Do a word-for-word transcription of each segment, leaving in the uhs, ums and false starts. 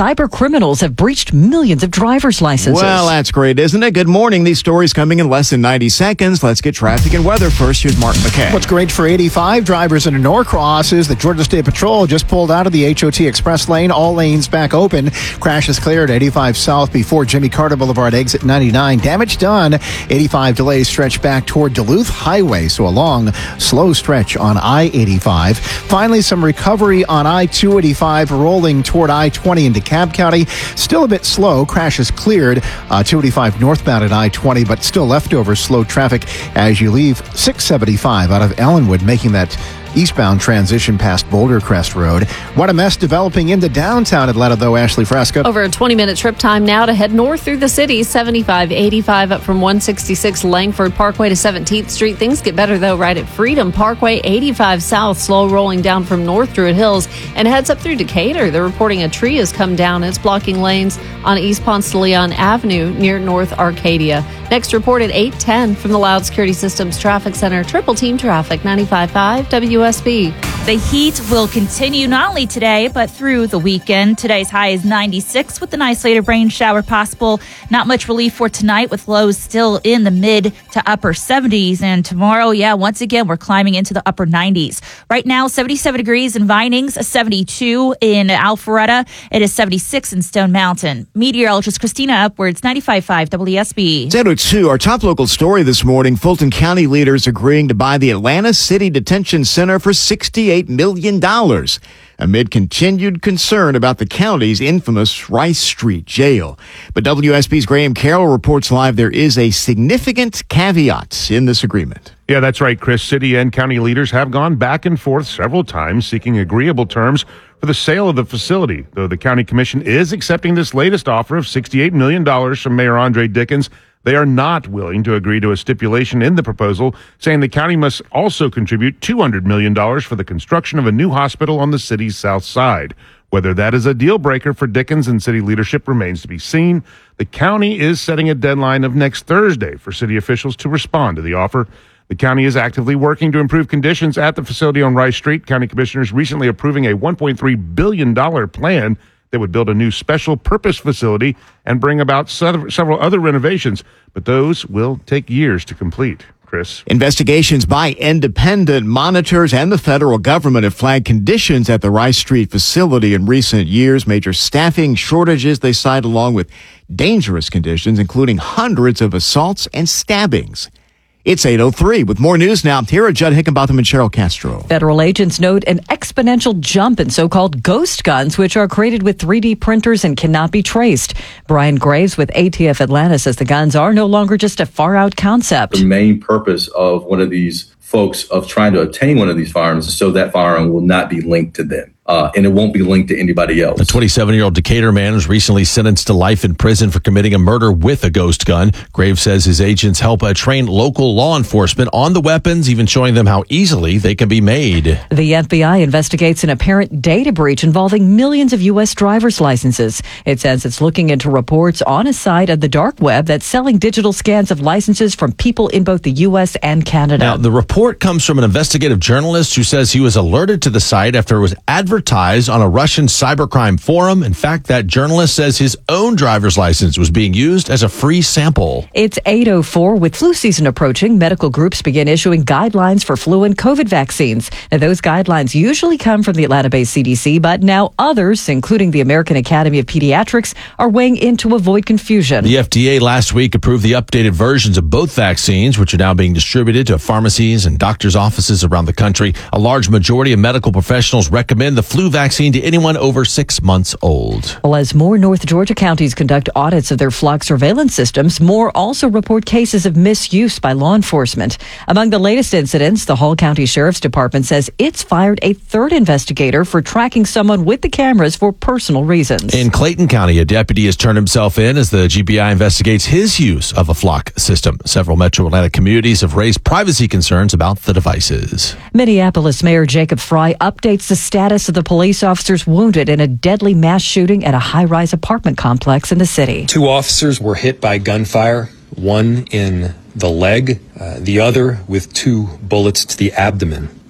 cyber criminals have breached millions of driver's licenses. Well, that's great, isn't it? Good morning. These stories coming in less than ninety seconds. Let's get traffic and weather first. Here's Mark McKay. What's great for eighty-five drivers into Norcross is the Georgia State Patrol just pulled out of the H O T Express lane. All lanes back open. Crash is cleared at eighty-five South before Jimmy Carter Boulevard, exit ninety-nine. Damage done. eighty-five delays stretch back toward Duluth Highway, so a long, slow stretch on I eighty-five. Finally, some recovery on I two eighty-five rolling toward I twenty in DeKalb County. Still a bit slow. Crash is cleared. Uh, two eighty-five northbound at I twenty, but still leftover slow traffic as you leave six seventy-five out of Ellenwood, making that eastbound transition past Boulder Crest Road. What a mess developing into downtown Atlanta, though, Ashley Fresca. Over a twenty-minute trip time now to head north through the city. seventy-five eighty-five up from one sixty-six Langford Parkway to seventeenth Street. Things get better, though, right at Freedom Parkway. eighty-five South, slow rolling down from North Druid Hills and heads up through Decatur. They're reporting a tree has come down. It's blocking lanes on East Ponce de Leon Avenue near North Arcadia. Next report at eight ten from the Loud Security Systems Traffic Center. Triple Team Traffic, ninety-five point five W S B. The heat will continue not only today, but through the weekend. Today's high is ninety-six with an isolated rain shower possible. Not much relief for tonight with lows still in the mid to upper seventies. And tomorrow, yeah, once again, we're climbing into the upper nineties. Right now, seventy-seven degrees in Vinings, seventy-two in Alpharetta. It is seventy-six in Stone Mountain. Meteorologist Christina Upwards, ninety-five point five W S B. ten oh two, our top local story this morning. Fulton County leaders agreeing to buy the Atlanta City Detention Center for sixty-eight million dollars amid continued concern about the county's infamous Rice Street Jail. But W S B's Graham Carroll reports live there is a significant caveat in this agreement. Yeah, that's right, Chris. City and county leaders have gone back and forth several times seeking agreeable terms for the sale of the facility, though the county commission is accepting this latest offer of sixty-eight million dollars from Mayor Andre Dickens. They are not willing to agree to a stipulation in the proposal, saying the county must also contribute two hundred million dollars for the construction of a new hospital on the city's south side. Whether that is a deal breaker for Dickens and city leadership remains to be seen. The county is setting a deadline of next Thursday for city officials to respond to the offer. The county is actively working to improve conditions at the facility on Rice Street. County commissioners recently approving a one point three billion dollars plan that would build a new special purpose facility and bring about several other renovations, but those will take years to complete. Chris. Investigations by independent monitors and the federal government have flagged conditions at the Rice Street facility in recent years. Major staffing shortages they cite, along with dangerous conditions, including hundreds of assaults and stabbings. It's eight oh three. With more news now, here are Judd Hickenbotham and Cheryl Castro. Federal agents note an exponential jump in so-called ghost guns, which are created with three D printers and cannot be traced. Brian Graves with A T F Atlanta says the guns are no longer just a far-out concept. The main purpose of one of these folks of trying to obtain one of these firearms is so that firearm will not be linked to them. Uh, and it won't be linked to anybody else. A twenty-seven-year-old Decatur man was recently sentenced to life in prison for committing a murder with a ghost gun. Graves says his agents help uh, train local law enforcement on the weapons, even showing them how easily they can be made. The F B I investigates an apparent data breach involving millions of U S driver's licenses. It says it's looking into reports on a site of the dark web that's selling digital scans of licenses from people in both the U S and Canada. Now, the report comes from an investigative journalist who says he was alerted to the site after it was advertised on a Russian cybercrime forum. In fact, that journalist says his own driver's license was being used as a free sample. It's eight oh four. With flu season approaching, medical groups begin issuing guidelines for flu and COVID vaccines. Now, those guidelines usually come from the Atlanta-based C D C, but now others, including the American Academy of Pediatrics, are weighing in to avoid confusion. The F D A last week approved the updated versions of both vaccines, which are now being distributed to pharmacies and doctors' offices around the country. A large majority of medical professionals recommend the flu vaccine to anyone over six months old. Well, as more North Georgia counties conduct audits of their flock surveillance systems, more also report cases of misuse by law enforcement. Among the latest incidents, the Hall County Sheriff's Department says it's fired a third investigator for tracking someone with the cameras for personal reasons. In Clayton County, a deputy has turned himself in as the G B I investigates his use of a flock system. Several metro Atlanta communities have raised privacy concerns about the devices. Minneapolis Mayor Jacob Frey updates the status of the police officers wounded in a deadly mass shooting at a high-rise apartment complex in the city. Two officers were hit by gunfire, one in the leg, uh, the other with two bullets to the abdomen.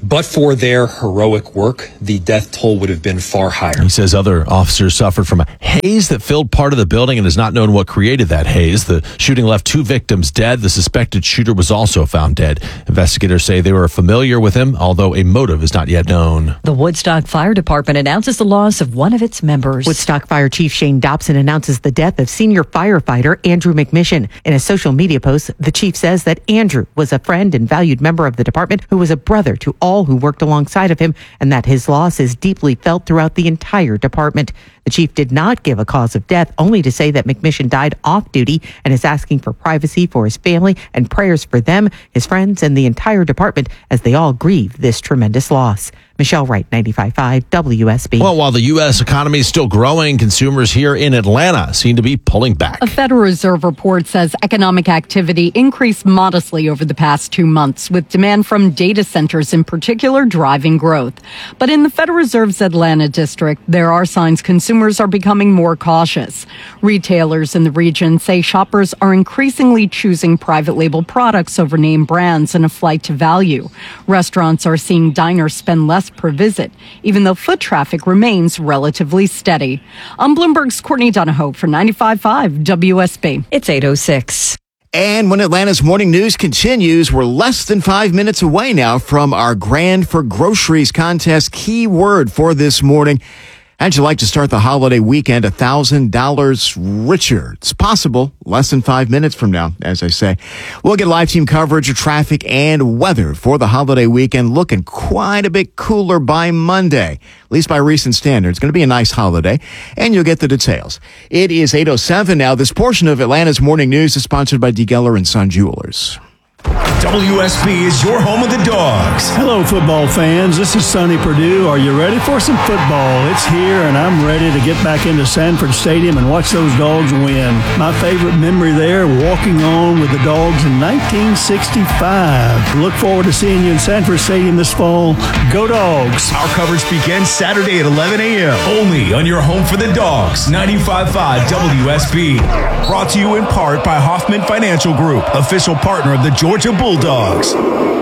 But for their heroic work, the death toll would have been far higher. He says other officers suffered from a haze that filled part of the building and is not known what created that haze. The shooting left two victims dead. The suspected shooter was also found dead. Investigators say they were familiar with him, although a motive is not yet known. The Woodstock Fire Department announces the loss of one of its members. Woodstock Fire Chief Shane Dobson announces the death of senior firefighter Andrew McMission. In a social media post, the chief says that Andrew was a friend and valued member of the department who was a brother to all who worked alongside of him, and that his loss is deeply felt throughout the entire department. The chief did not give a cause of death, only to say that McMission died off duty and is asking for privacy for his family and prayers for them, his friends, and the entire department as they all grieve this tremendous loss. Michelle Wright, ninety-five point five W S B. Well, while the U S economy is still growing, consumers here in Atlanta seem to be pulling back. A Federal Reserve report says economic activity increased modestly over the past two months, with demand from data centers in particular driving growth. But in the Federal Reserve's Atlanta district, there are signs consumers are becoming more cautious. Retailers in the region say shoppers are increasingly choosing private label products over name brands in a flight to value. Restaurants are seeing diners spend less per visit, even though foot traffic remains relatively steady. I'm Bloomberg's Courtney Donahoe for ninety-five point five W S B. It's eight oh six. And when Atlanta's morning news continues, we're less than five minutes away now from our Grand for Groceries contest keyword for this morning. How'd you like to start the holiday weekend one thousand dollars richer? It's possible less than five minutes from now, as I say. We'll get live team coverage of traffic and weather for the holiday weekend, looking quite a bit cooler by Monday, at least by recent standards. It's going to be a nice holiday, and you'll get the details. It is eight oh seven now. This portion of Atlanta's morning news is sponsored by D. Geller and Son Jewelers. W S B is your home of the Dogs. Hello, football fans. This is Sonny Perdue. Are you ready for some football? It's here, and I'm ready to get back into Sanford Stadium and watch those Dogs win. My favorite memory there, walking on with the Dogs in nineteen sixty-five. Look forward to seeing you in Sanford Stadium this fall. Go Dogs! Our coverage begins Saturday at eleven a.m. only on your home for the Dogs, ninety-five point five W S B. Brought to you in part by Hoffman Financial Group, official partner of the Georgia Bulldogs.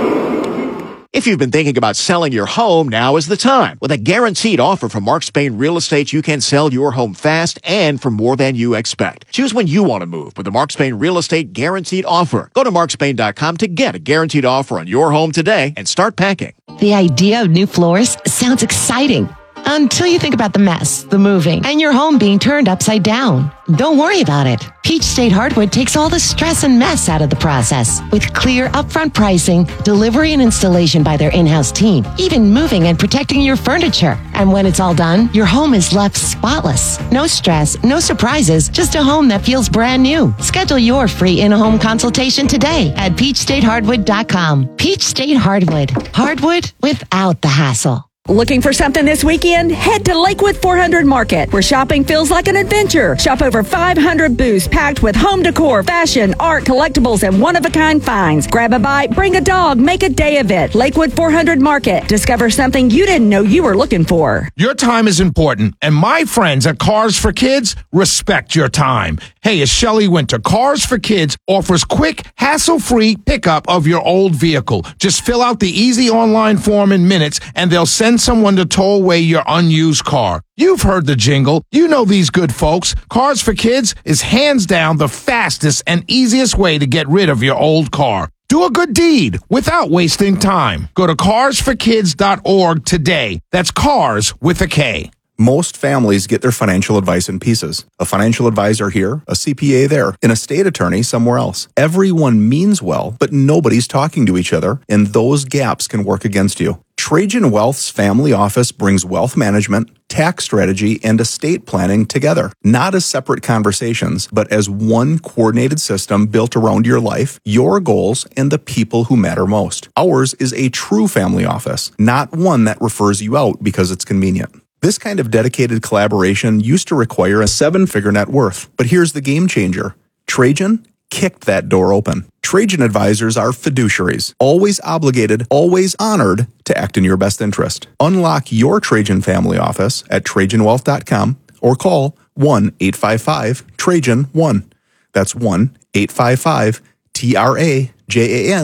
If you've been thinking about selling your home, now is the time. With a guaranteed offer from Mark Spain Real Estate, you can sell your home fast and for more than you expect. Choose when you want to move with the Mark Spain Real Estate Guaranteed Offer. Go to mark spain dot com to get a guaranteed offer on your home today and start packing. The idea of new floors sounds exciting. Until you think about the mess, the moving, and your home being turned upside down. Don't worry about it. Peach State Hardwood takes all the stress and mess out of the process. With clear upfront pricing, delivery and installation by their in-house team, even moving and protecting your furniture. And when it's all done, your home is left spotless. No stress, no surprises, just a home that feels brand new. Schedule your free in-home consultation today at peach state hardwood dot com. Peach State Hardwood. Hardwood without the hassle. Looking for something this weekend? Head to Lakewood four hundred Market, where shopping feels like an adventure. Shop over five hundred booths packed with home decor, fashion, art, collectibles, and one-of-a-kind finds. Grab a bite, bring a dog, make a day of it. Lakewood four hundred Market. Discover something you didn't know you were looking for. Your time is important, and my friends at Cars for Kids respect your time. Hey, it's Shelley Winter. Cars for Kids offers quick, hassle-free pickup of your old vehicle. Just fill out the easy online form in minutes, and they'll send someone to tow away your unused car. You've heard the jingle. You know these good folks. Cars for Kids is hands down the fastest and easiest way to get rid of your old car. Do a good deed without wasting time. Go to cars for kids dot org today. That's cars with a K. Most families get their financial advice in pieces. A financial advisor here, a C P A there, an estate attorney somewhere else. Everyone means well, but nobody's talking to each other, and those gaps can work against you. Trajan Wealth's family office brings wealth management, tax strategy, and estate planning together, not as separate conversations, but as one coordinated system built around your life, your goals, and the people who matter most. Ours is a true family office, not one that refers you out because it's convenient. This kind of dedicated collaboration used to require a seven-figure net worth, but here's the game changer. Trajan kicked that door open. Trajan advisors are fiduciaries, always obligated, always honored to act in your best interest. Unlock your Trajan family office at trajan wealth dot com or call one eight five five Trajan one. That's one eight five five T R A J A N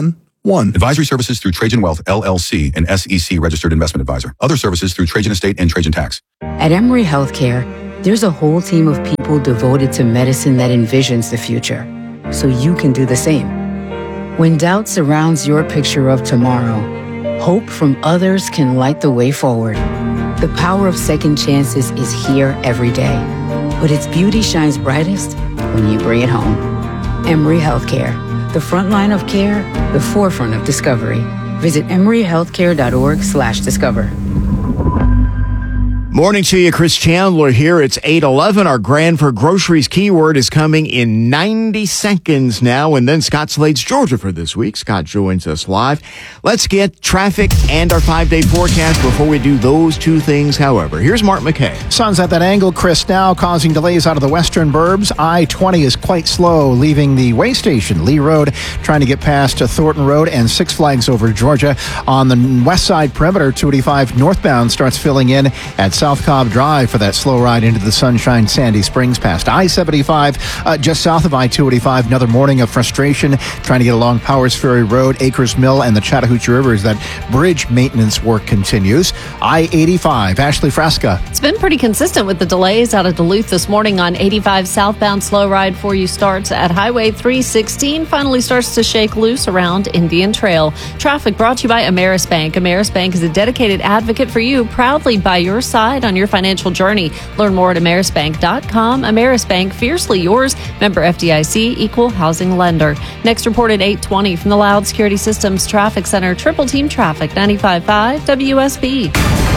one. Advisory services through Trajan Wealth, L L C, an S E C registered investment advisor. Other services through Trajan Estate and Trajan Tax. At Emory Healthcare, there's a whole team of people devoted to medicine that envisions the future, so you can do the same. When doubt surrounds your picture of tomorrow, hope from others can light the way forward. The power of second chances is here every day, but its beauty shines brightest when you bring it home. Emory Healthcare, the front line of care, the forefront of discovery. Visit emoryhealthcare.org slash discover. Morning to you, Chris Chandler here. It's eight eleven. Our Grand for Groceries keyword is coming in ninety seconds now. And then Scott Slade's Georgia for this week. Scott joins us live. Let's get traffic and our five-day forecast before we do those two things. However, here's Mark McKay. Sun's at that angle, Chris, now causing delays out of the western burbs. I twenty is quite slow, leaving the way station, Lee Road, trying to get past Thornton Road and Six Flags over Georgia. On the west side perimeter, two eighty-five northbound starts filling in at South Cobb Drive for that slow ride into the Sunshine Sandy Springs past I seventy-five, uh, just south of I two eighty-five. Another morning of frustration trying to get along Powers Ferry Road, Acres Mill, and the Chattahoochee River as that bridge maintenance work continues. I eighty-five, Ashley Fresca. It's been pretty consistent with the delays out of Duluth this morning on eighty-five southbound. Slow ride for you starts at Highway three sixteen, finally starts to shake loose around Indian Trail. Traffic brought to you by Ameris Bank. Ameris Bank is a dedicated advocate for you, proudly by your side on your financial journey. Learn more at ameris bank dot com. Ameris Bank, fiercely yours. Member F D I C, equal housing lender. Next report at eight twenty from the Loud Security Systems Traffic Center. Triple Team Traffic, ninety-five point five W S B.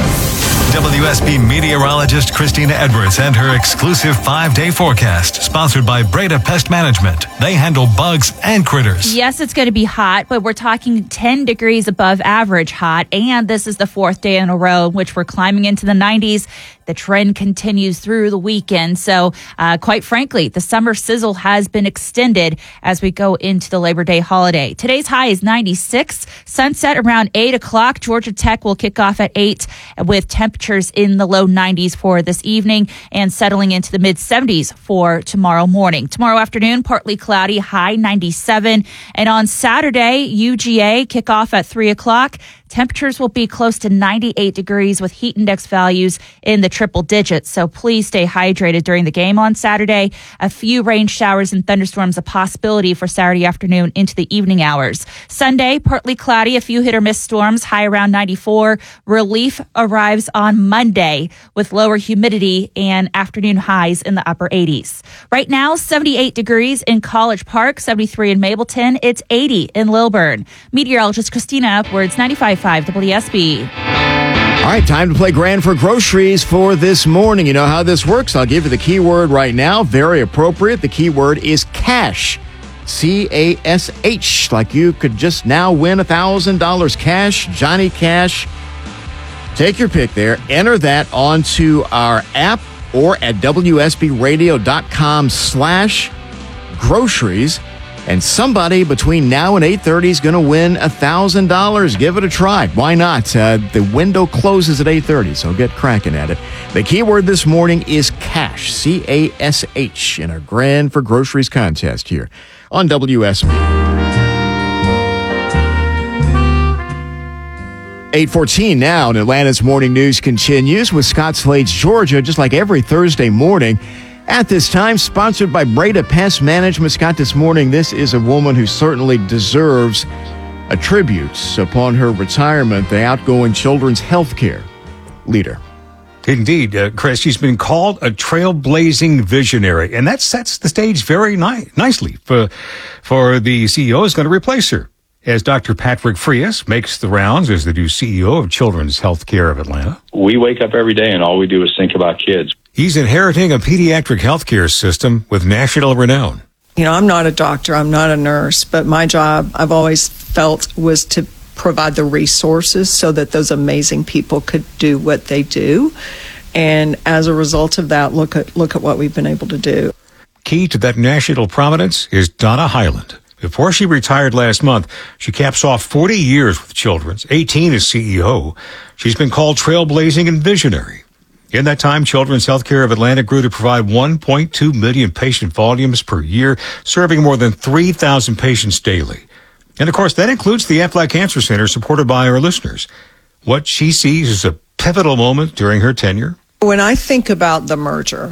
W S B meteorologist Christina Edwards and her exclusive five-day forecast, sponsored by Breda Pest Management. They handle bugs and critters. Yes, it's going to be hot, but we're talking ten degrees above average hot, and this is the fourth day in a row in which we're climbing into the nineties. The trend continues through the weekend. So, uh, quite frankly, the summer sizzle has been extended as we go into the Labor Day holiday. Today's high is ninety-six. Sunset around eight o'clock. Georgia Tech will kick off at eight with temperatures in the low nineties for this evening and settling into the mid seventies for tomorrow morning. Tomorrow afternoon, partly cloudy, high ninety-seven. And on Saturday, U G A kick off at three o'clock. Temperatures will be close to ninety-eight degrees with heat index values in the triple digits. So please stay hydrated during the game on Saturday. A few rain showers and thunderstorms a possibility for Saturday afternoon into the evening hours. Sunday, partly cloudy, a few hit or miss storms, high around ninety-four. Relief arrives on Monday with lower humidity and afternoon highs in the upper eighties. Right now, seventy-eight degrees in College Park, seventy-three in Mableton. It's eighty in Lilburn. Meteorologist Christina Upwards, ninety-five point five W S B. All right, time to play Grand for Groceries for this morning. You know how this works. I'll give you the keyword right now. Very appropriate. The keyword is cash. C A S H. Like you could just now win one thousand dollars cash. Johnny Cash. Take your pick there. Enter that onto our app or at W S B radio dot com slash groceries. And somebody between now and eight thirty is going to win one thousand dollars. Give it a try. Why not? Uh, the window closes at eight thirty, so get cracking at it. The keyword this morning is cash, C A S H, in our Grand for Groceries contest here on W S B. eight fourteen now, and Atlanta's Morning News continues with Scott Slade's Georgia, just like every Thursday morning. At this time, sponsored by Breda Pest Management. Scott, this morning, this is a woman who certainly deserves a tribute upon her retirement, the outgoing children's health care leader. Indeed, uh, Chris, she's been called a trailblazing visionary, and that sets the stage very ni- nicely for, for the C E O who's going to replace her. As Doctor Patrick Frias makes the rounds as the new C E O of Children's Healthcare of Atlanta. We wake up every day and all we do is think about kids. He's inheriting a pediatric healthcare system with national renown. You know, I'm not a doctor, I'm not a nurse, but my job, I've always felt, was to provide the resources so that those amazing people could do what they do. And as a result of that, look at look at what we've been able to do. Key to that national prominence is Donna Highland. Before she retired last month, she caps off forty years with Children's, eighteen as C E O. She's been called trailblazing and visionary. In that time, Children's Healthcare of Atlanta grew to provide one point two million patient volumes per year, serving more than three thousand patients daily. And of course, that includes the Aflac Cancer Center supported by our listeners. What she sees is a pivotal moment during her tenure. When I think about the merger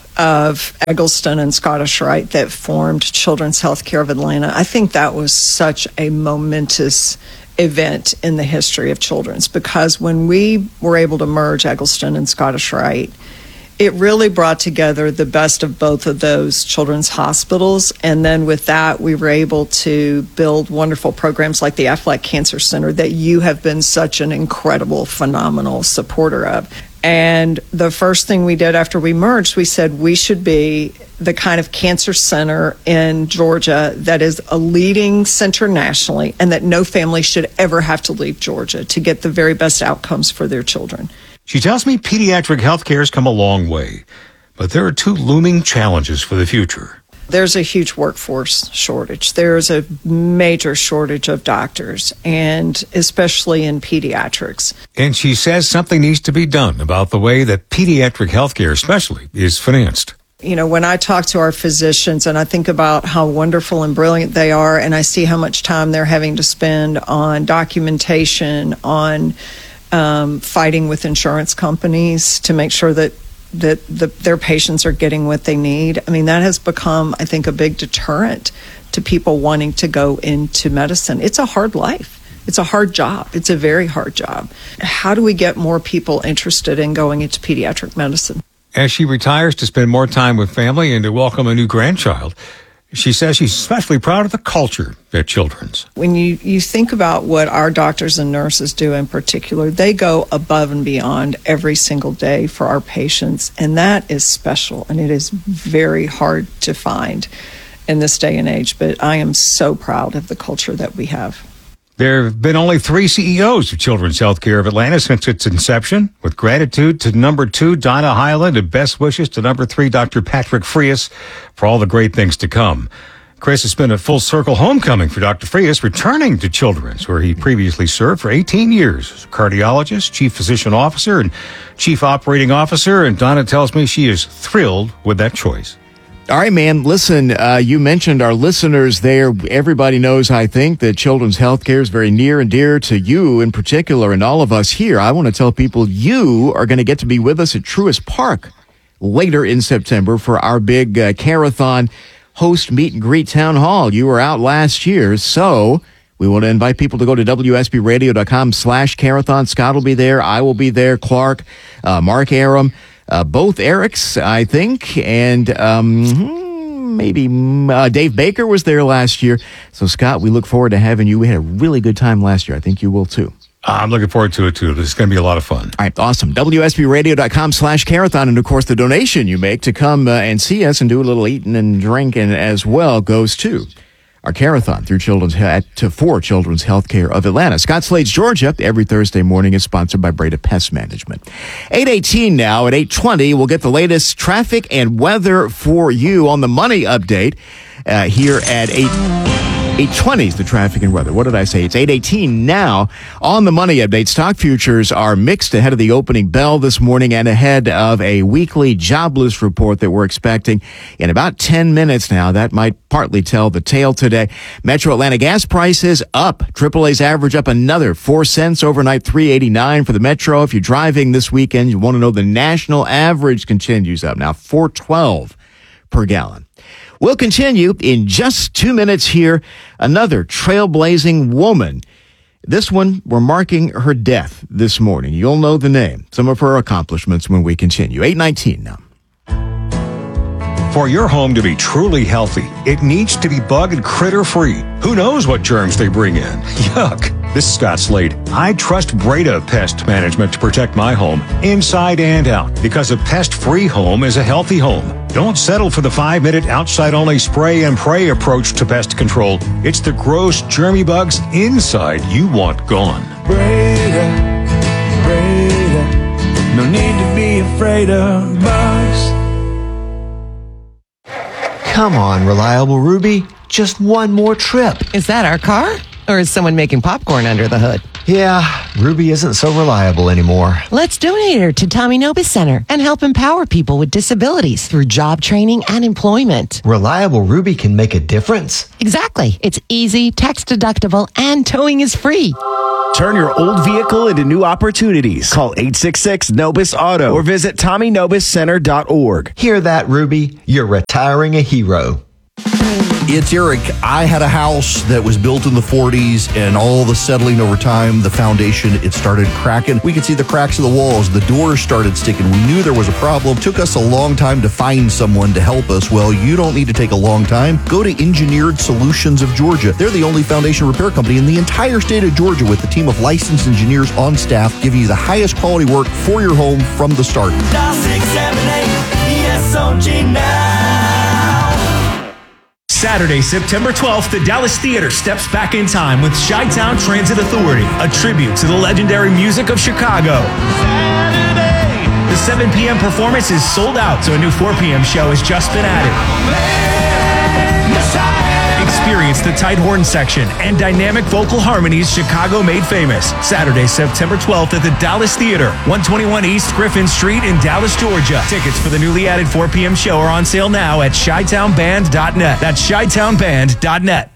of Eggleston and Scottish Rite that formed Children's Healthcare of Atlanta, I think that was such a momentous event in the history of Children's, because when we were able to merge Eggleston and Scottish Rite, it really brought together the best of both of those children's hospitals. And then with that, we were able to build wonderful programs like the Aflac Cancer Center that you have been such an incredible, phenomenal supporter of. And the first thing we did after we merged, we said we should be the kind of cancer center in Georgia that is a leading center nationally, and that no family should ever have to leave Georgia to get the very best outcomes for their children. She tells me pediatric healthcare has come a long way, but there are two looming challenges for the future. There's a huge workforce shortage. There's a major shortage of doctors, and especially in pediatrics. And she says something needs to be done about the way that pediatric healthcare especially is financed. You know, when I talk to our physicians and I think about how wonderful and brilliant they are, and I see how much time they're having to spend on documentation, on um, fighting with insurance companies to make sure that that the, their patients are getting what they need. I mean, that has become, I think, a big deterrent to people wanting to go into medicine. It's a hard life. It's a hard job. It's a very hard job. How do we get more people interested in going into pediatric medicine? As she retires to spend more time with family and to welcome a new grandchild, she says she's especially proud of the culture at Children's. When you, you think about what our doctors and nurses do in particular, they go above and beyond every single day for our patients, and that is special, and it is very hard to find in this day and age, but I am so proud of the culture that we have. There have been only three C E Os of Children's Healthcare of Atlanta since its inception, with gratitude to number two, Donna Highland, and best wishes to number three, Doctor Patrick Frias, for all the great things to come. Chris, has been a full circle homecoming for Doctor Frias, returning to Children's, where he previously served for eighteen years as a cardiologist, chief physician officer, and chief operating officer, and Donna tells me she is thrilled with that choice. All right, man. Listen, uh, you mentioned our listeners there. Everybody knows, I think, that children's health care is very near and dear to you in particular and all of us here. I want to tell people you are going to get to be with us at Truist Park later in September for our big uh, Carathon host meet and greet town hall. You were out last year, so we want to invite people to go to W S B radio dot com slash Carathon. Scott will be there. I will be there. Clark, uh, Mark Aram. Uh, both Erics, I think, and um, maybe uh, Dave Baker was there last year. So, Scott, we look forward to having you. We had a really good time last year. I think you will, too. I'm looking forward to it, too. This is going to be a lot of fun. All right, awesome. W S B radio dot com slash Carathon. And, of course, the donation you make to come uh, and see us and do a little eating and drinking as well goes to our Carathon through Children's to for Children's Healthcare of Atlanta. Scott Slade's Georgia every Thursday morning is sponsored by Breda Pest Management. eight eighteen now at eight twenty. We'll get the latest traffic and weather for you on the Money Update uh, here at eight. eight twenty is the traffic and weather. What did I say? It's eight eighteen now. On the Money Update, stock futures are mixed ahead of the opening bell this morning and ahead of a weekly jobless report that we're expecting in about ten minutes now. That might partly tell the tale today. Metro Atlanta gas prices up. triple A's average up another four cents overnight, three eighty-nine for the Metro. If you're driving this weekend, you want to know the national average continues up now, four twelve per gallon. We'll continue in just two minutes here. Another trailblazing woman. This one, we're marking her death this morning. You'll know the name, some of her accomplishments when we continue. eight nineteen now. For your home to be truly healthy, it needs to be bug and critter free. Who knows what germs they bring in? Yuck. This is Scott Slade. I trust Breda Pest Management to protect my home inside and out, because a pest-free home is a healthy home. Don't settle for the five-minute outside-only spray and pray approach to pest control. It's the gross, germy bugs inside you want gone. Breda, Breda, no need to be afraid of bugs. Come on, Reliable Ruby. Just one more trip. Is that our car? Or is someone making popcorn under the hood? Yeah, Ruby isn't so reliable anymore. Let's donate her to Tommy Nobis Center and help empower people with disabilities through job training and employment. Reliable Ruby can make a difference. Exactly. It's easy, tax deductible, and towing is free. Turn your old vehicle into new opportunities. Call eight six six Nobis Auto or visit Tommy Nobis Center dot org. Hear that, Ruby? You're retiring a hero. It's Eric. I had a house that was built in the forties, and all the settling over time, the foundation, it started cracking. We could see the cracks in the walls. The doors started sticking. We knew there was a problem. Took us a long time to find someone to help us. Well, you don't need to take a long time. Go to Engineered Solutions of Georgia. They're the only foundation repair company in the entire state of Georgia with a team of licensed engineers on staff giving you the highest quality work for your home from the start. Dial six seven eight E S O G now. Saturday, September twelfth, the Dallas Theater steps back in time with Chi-Town Transit Authority, a tribute to the legendary music of Chicago. Saturday. The seven p.m. performance is sold out, so a new four p.m. show has just been added. Experience the tight horn section and dynamic vocal harmonies Chicago made famous. Saturday, September twelfth at the Dallas Theater, one twenty-one East Griffin Street in Dallas, Georgia. Tickets for the newly added four p.m. show are on sale now at chi town band dot net. That's chi town band dot net.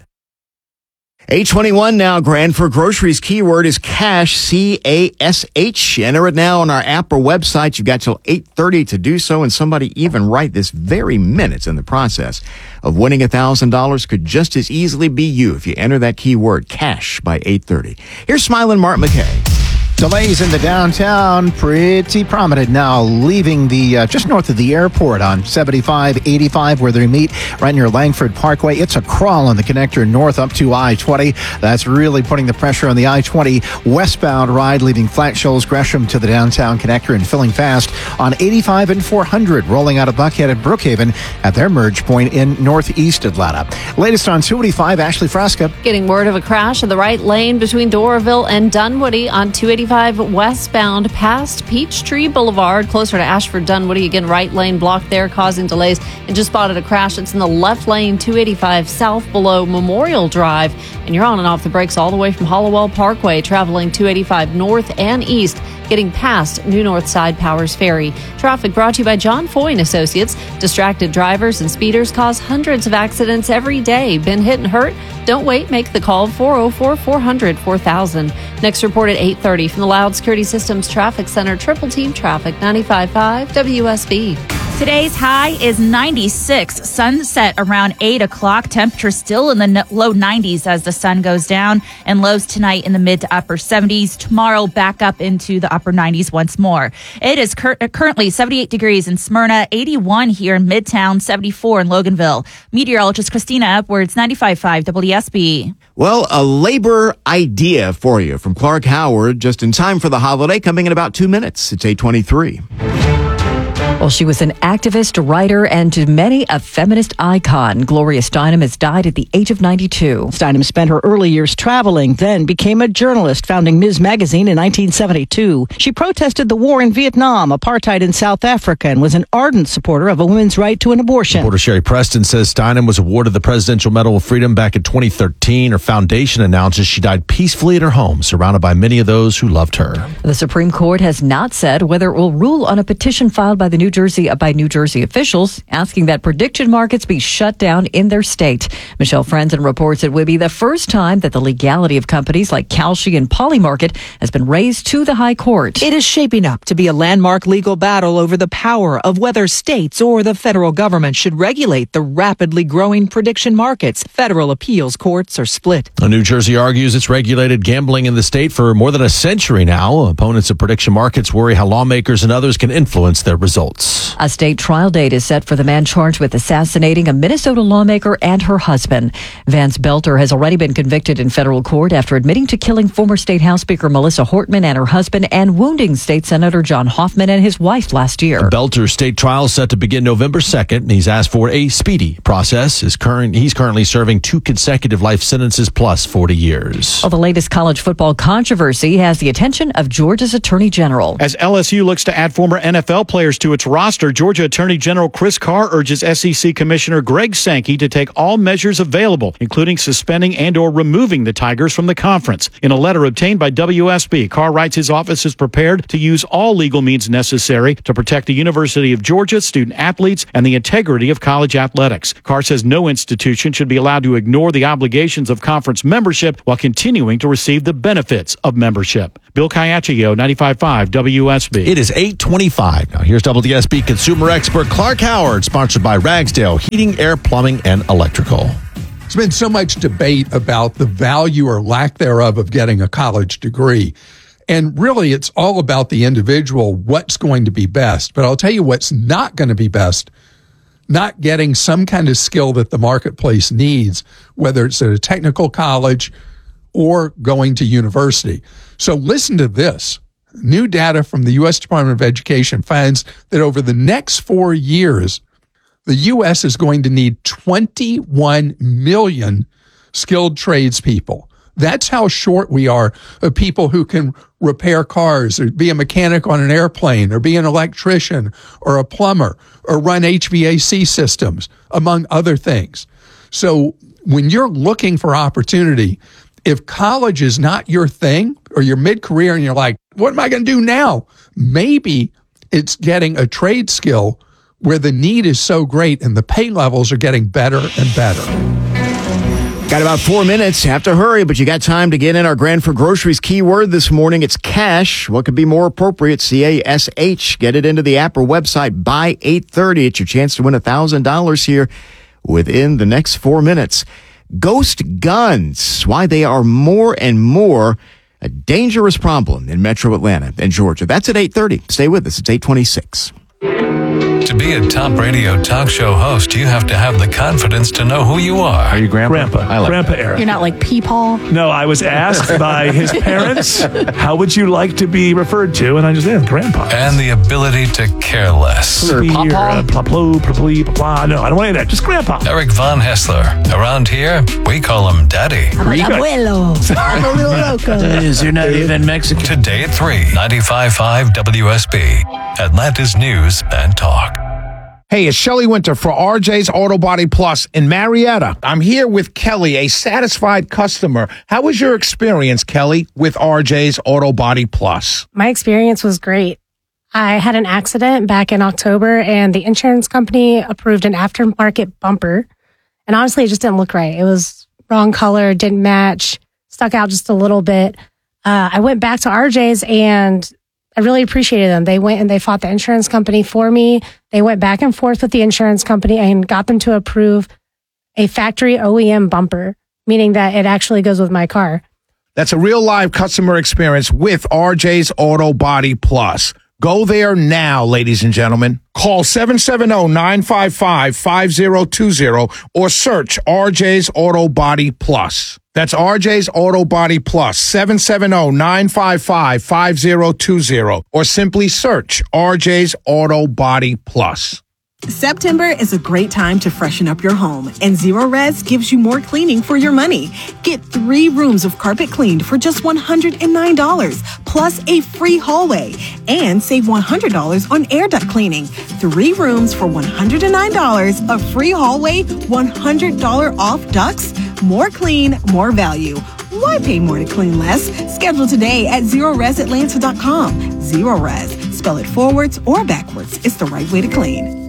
eight twenty-one now, Grand for groceries. Keyword is cash, C A S H. Enter it now on our app or website. You've got till eight thirty to do so, and somebody even right this very minute in the process of winning one thousand dollars could just as easily be you if you enter that keyword, cash, by eight thirty. Here's smiling Mark McKay. Delays in the downtown, pretty prominent now, leaving the uh, just north of the airport on seventy-five eighty-five where they meet right near Langford Parkway. It's a crawl on the connector north up to I twenty. That's really putting the pressure on the I twenty westbound ride, leaving Flat Shoals, Gresham to the downtown connector and filling fast on eighty-five and four hundred, rolling out of Buckhead and Brookhaven at their merge point in northeast Atlanta. Latest on two eighty-five, Ashley Frasca. Getting word of a crash in the right lane between Doraville and Dunwoody on two eighty-five westbound past Peachtree Boulevard, closer to Ashford Dunwoody. Again, right lane blocked there, causing delays. And just spotted a crash. It's in the left lane, two eighty-five south below Memorial Drive. And you're on and off the brakes all the way from Hollowell Parkway, traveling two eighty-five north and east, getting past New North Side Powers Ferry. Traffic brought to you by John Foy and Associates. Distracted drivers and speeders cause hundreds of accidents every day. Been hit and hurt? Don't wait. Make the call, four oh four, four hundred, four thousand. Next report at eight thirty from the Loud Security Systems Traffic Center. Triple Team Traffic, ninety-five point five W S B. Today's high is ninety-six. Sunset around eight o'clock. Temperature still in the low nineties as the sun goes down. And lows tonight in the mid to upper seventies. Tomorrow back up into the upper nineties once more. It is cur- currently seventy-eight degrees in Smyrna, eighty-one here in Midtown, seventy-four in Loganville. Meteorologist Christina Edwards, ninety-five point five W S B. Well, a labor idea for you from Clark Howard, just in time for the holiday, coming in about two minutes. It's eight twenty-three. Well, she was an activist, writer, and to many a feminist icon. Gloria Steinem has died at the age of ninety-two. Steinem spent her early years traveling, then became a journalist, founding Miz Magazine in nineteen seventy-two. She protested the war in Vietnam, apartheid in South Africa, and was an ardent supporter of a woman's right to an abortion. Reporter Sherry Preston says Steinem was awarded the Presidential Medal of Freedom back in twenty thirteen. Her foundation announces she died peacefully at her home, surrounded by many of those who loved her. The Supreme Court has not said whether it will rule on a petition filed by the New Jersey by New Jersey officials asking that prediction markets be shut down in their state. Michelle Frenzen reports it would be the first time that the legality of companies like Kalshi and Polymarket has been raised to the High Court. It is shaping up to be a landmark legal battle over the power of whether states or the federal government should regulate the rapidly growing prediction markets. Federal appeals courts are split. New Jersey argues it's regulated gambling in the state for more than a century now. Opponents of prediction markets worry how lawmakers and others can influence their results. A state trial date is set for the man charged with assassinating a Minnesota lawmaker and her husband. Vance Belter has already been convicted in federal court after admitting to killing former State House Speaker Melissa Hortman and her husband and wounding State Senator John Hoffman and his wife last year. Belter's state trial is set to begin November second. He's asked for a speedy process. His current, he's currently serving two consecutive life sentences plus forty years. Well, the latest college football controversy has the attention of Georgia's Attorney General. As L S U looks to add former N F L players to its roster, Georgia Attorney General Chris Carr urges S E C Commissioner Greg Sankey to take all measures available, including suspending and or removing the Tigers from the conference. In a letter obtained by W S B, Carr writes his office is prepared to use all legal means necessary to protect the University of Georgia, student athletes, and the integrity of college athletics. Carr says no institution should be allowed to ignore the obligations of conference membership while continuing to receive the benefits of membership. Bill Caiaccio, ninety-five point five W S B. It is eight twenty-five. Now here's W S B consumer expert Clark Howard, sponsored by Ragsdale Heating, Air, Plumbing, and Electrical. There's been so much debate about the value or lack thereof of getting a college degree. And really, it's all about the individual, what's going to be best. But I'll tell you what's not going to be best, not getting some kind of skill that the marketplace needs, whether it's at a technical college or going to university. So listen to this. New data from the U S Department of Education finds that over the next four years, the U S is going to need twenty-one million skilled tradespeople. That's how short we are of people who can repair cars or be a mechanic on an airplane or be an electrician or a plumber or run H V A C systems, among other things. So when you're looking for opportunity, if college is not your thing or you're mid-career and you're like, what am I going to do now? Maybe it's getting a trade skill where the need is so great and the pay levels are getting better and better. Got about four minutes. Have to hurry, but you got time to get in our Granford Groceries keyword this morning. It's cash. What could be more appropriate? C A S H. Get it into the app or website by eight thirty. It's your chance to win one thousand dollars here within the next four minutes. Ghost guns. Why they are more and more a dangerous problem in Metro Atlanta and Georgia. That's at eight thirty. Stay with us. It's eight twenty-six. To be a top radio talk show host, you have to have the confidence to know who you are. Are you Grandpa? Grandpa. I like Grandpa that. Eric. You're not like Peepaw? No, I was asked by his parents, how would you like to be referred to? And I just said, Grandpa. And the ability to care less. Or Papa? Pla-plo, pla-plee, pla-pla. No, I don't want any of that. Just Grandpa. Eric Von Hessler. Around here, we call him Daddy. I'm an abuelo. I'm a little loco. Is you're not even Mexican. Today at three, ninety-five point five W S B. Atlanta's News and Talk. Hey, it's Shelley Winter for R J's Auto Body Plus in Marietta. I'm here with Kelly, a satisfied customer. How was your experience, Kelly, with R J's Auto Body Plus? My experience was great. I had an accident back in October, and the insurance company approved an aftermarket bumper. And honestly, it just didn't look right. It was wrong color, didn't match, stuck out just a little bit. Uh, I went back to R J's, and I really appreciated them. They went and they fought the insurance company for me. They went back and forth with the insurance company and got them to approve a factory O E M bumper, meaning that it actually goes with my car. That's a real live customer experience with R J's Auto Body Plus. Go there now, ladies and gentlemen. Call seven seven zero, nine five five, five zero two zero or search R J's Auto Body Plus. That's R J's Auto Body Plus, seven seven zero, nine five five, five zero two zero or simply search R J's Auto Body Plus. September is a great time to freshen up your home, and Zero Res gives you more cleaning for your money. Get three rooms of carpet cleaned for just one hundred nine dollars, plus a free hallway, and save one hundred dollars on air duct cleaning. Three rooms for one hundred nine dollars, a free hallway, one hundred dollars off ducts. More clean, more value. Why pay more to clean less? Schedule today at zero res atlanta dot com. Zero Res. Spell it forwards or backwards. It's the right way to clean.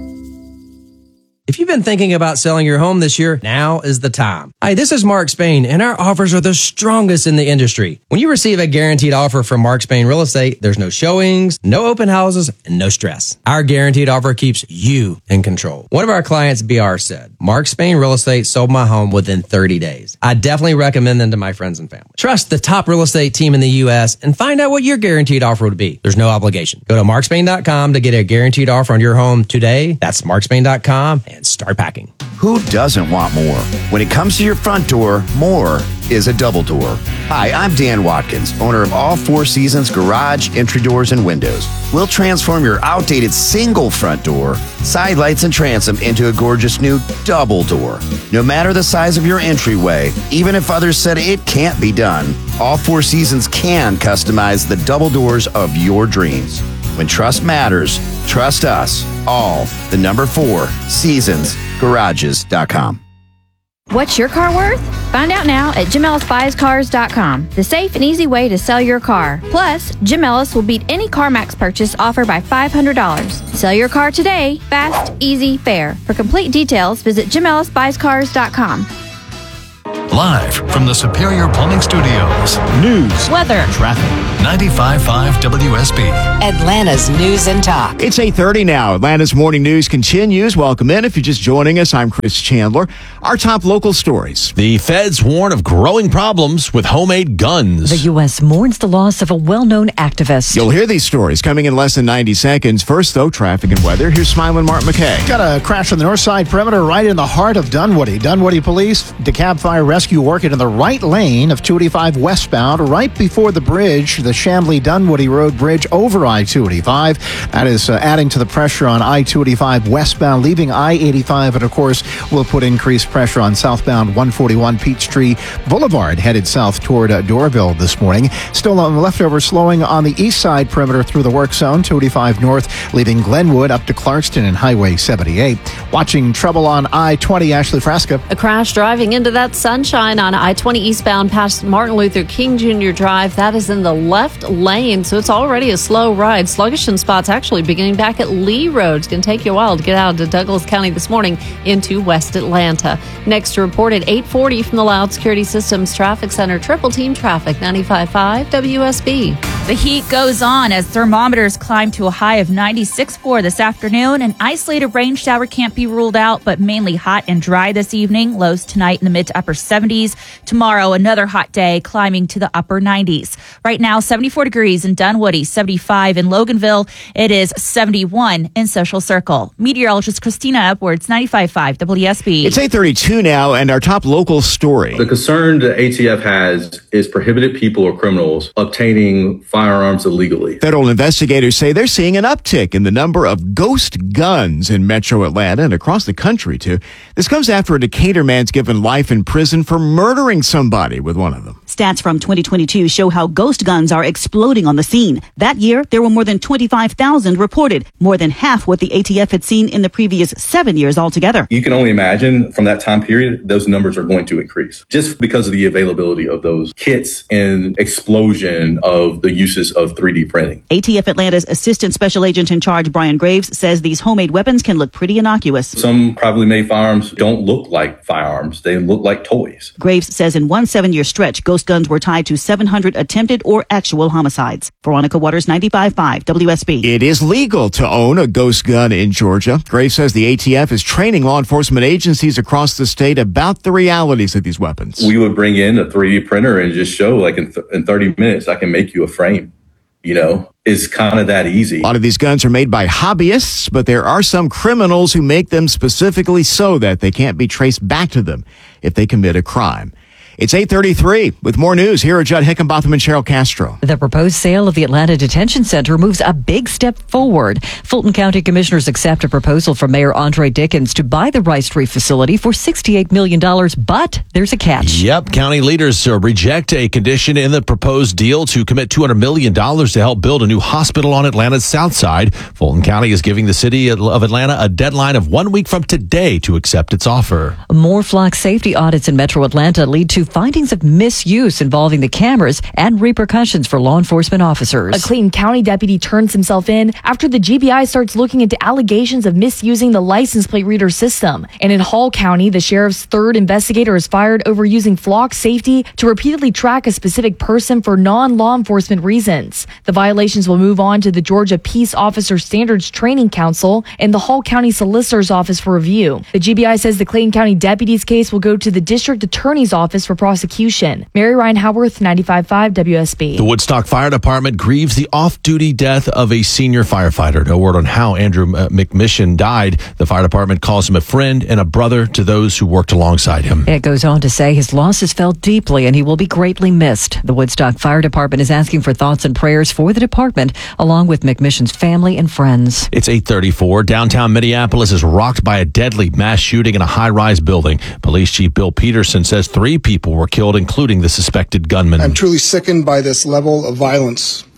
If you've been thinking about selling your home this year, now is the time. Hi, this is Mark Spain, and our offers are the strongest in the industry. When you receive a guaranteed offer from Mark Spain Real Estate, there's no showings, no open houses, and no stress. Our guaranteed offer keeps you in control. One of our clients, B R, said, Mark Spain Real Estate sold my home within thirty days. I definitely recommend them to my friends and family. Trust the top real estate team in the U S and find out what your guaranteed offer would be. There's no obligation. Go to mark spain dot com to get a guaranteed offer on your home today. That's mark spain dot com and start packing. Who doesn't want more? When it comes to your front door, more is a double door. Hi, I'm Dan Watkins, owner of All Four Seasons Garage, Entry Doors, and Windows. We'll transform your outdated single front door, side lights, and transom into a gorgeous new double door. No matter the size of your entryway, even if others said it can't be done, All Four Seasons can customize the double doors of your dreams. When trust matters, trust us. all the number four seasons garages dot com. What's your car worth? Find out now at Jim Ellis Buys Cars dot com, the safe and easy way to sell your car. Plus, Jim Ellis will beat any CarMax purchase offer by five hundred dollars. Sell your car today, fast, easy, fair. For complete details, visit Jim Ellis Buys Cars dot com. Live from the Superior Plumbing Studios. News, weather, traffic. ninety-five point five W S B. Atlanta's News and Talk. It's eight thirty now. Atlanta's morning news continues. Welcome in. If you're just joining us, I'm Chris Chandler. Our top local stories. The feds warn of growing problems with homemade guns. The U S mourns the loss of a well-known activist. You'll hear these stories coming in less than ninety seconds. First, though, traffic and weather. Here's Smiling Martin McKay. Got a crash on the north side perimeter right in the heart of Dunwoody. Dunwoody police, DeKalb Fire Rescue working in the right lane of two eighty-five westbound, right before the bridge, the Chamblee-Dunwoody Road Bridge over I two eighty-five. That is uh, adding to the pressure on I two eighty-five westbound, leaving I eighty-five, and of course will put increased pressure on southbound one forty-one Peachtree Boulevard, headed south toward uh, Doraville this morning. Still on the leftover slowing on the east side perimeter through the work zone, two eighty-five north, leaving Glenwood up to Clarkston and Highway seventy-eight. Watching trouble on I twenty, Ashley Frasca. A crash driving into that sunshine on I twenty eastbound past Martin Luther King Junior Drive. That is in the left lane, so it's already a slow ride. Sluggish in spots actually beginning back at Lee Road. It's going to take you a while to get out to Douglas County this morning into West Atlanta. Next to report at eight forty from the Loud Security Systems Traffic Center. Triple team traffic, ninety-five point five W S B. The heat goes on as thermometers climb to a high of ninety-six point four this afternoon. An isolated rain shower can't be ruled out, but mainly hot and dry this evening. Lows tonight in the mid to upper seventies. Tomorrow, another hot day climbing to the upper nineties. Right now, seventy-four degrees in Dunwoody, seventy-five in Loganville. It is seventy-one in Social Circle. Meteorologist Christina Edwards, ninety-five point five W S B. It's eight thirty-two now, and our top local story. The concern the A T F has is prohibited people or criminals obtaining firearms illegally. Federal investigators say they're seeing an uptick in the number of ghost guns in metro Atlanta and across the country, too. This comes after a Decatur man's given life in prison for murdering somebody with one of them. Stats from twenty twenty-two show how ghost guns are exploding on the scene. That year, there were more than twenty-five thousand reported, more than half what the A T F had seen in the previous seven years altogether. You can only imagine from that time period, those numbers are going to increase just because of the availability of those kits and explosion of the uses of three D printing. A T F Atlanta's Assistant Special Agent in Charge, Brian Graves, says these homemade weapons can look pretty innocuous. Some privately made firearms don't look like firearms. They look like toys. Graves says in one seven-year stretch, ghost guns were tied to seven hundred attempted or actual homicides. Veronica Waters, ninety-five point five W S B. It is legal to own a ghost gun in Georgia. Graves says the A T F is training law enforcement agencies across the state about the realities of these weapons. We would bring in a three D printer and just show, like in, th- in thirty minutes, I can make you a frame. You know, it's kind of that easy. A lot of these guns are made by hobbyists, but there are some criminals who make them specifically so that they can't be traced back to them if they commit a crime. It's eight thirty-three. With more news, here are Judd Hickenbotham and Cheryl Castro. The proposed sale of the Atlanta Detention Center moves a big step forward. Fulton County Commissioners accept a proposal from Mayor Andre Dickens to buy the Rice Street facility for sixty-eight million dollars, but there's a catch. Yep, county leaders uh, reject a condition in the proposed deal to commit two hundred million dollars to help build a new hospital on Atlanta's south side. Fulton County is giving the city of Atlanta a deadline of one week from today to accept its offer. More flock safety audits in Metro Atlanta lead to findings of misuse involving the cameras and repercussions for law enforcement officers. A Clayton County deputy turns himself in after the G B I starts looking into allegations of misusing the license plate reader system. And in Hall County, the sheriff's third investigator is fired over using flock safety to repeatedly track a specific person for non-law enforcement reasons. The violations will move on to the Georgia Peace Officer Standards Training Council and the Hall County Solicitor's Office for review. The G B I says the Clayton County deputy's case will go to the District Attorney's Office for prosecution. Mary Ryan Howarth, ninety-five point five W S B. The Woodstock Fire Department grieves the off-duty death of a senior firefighter. No word on how Andrew uh, McMission died. The fire department calls him a friend and a brother to those who worked alongside him. It goes on to say his loss is felt deeply and he will be greatly missed. The Woodstock Fire Department is asking for thoughts and prayers for the department, along with McMission's family and friends. It's eight thirty-four. Downtown Minneapolis is rocked by a deadly mass shooting in a high-rise building. Police Chief Bill Peterson says three people were killed, including the suspected gunman. I'm truly sickened by this level of violence.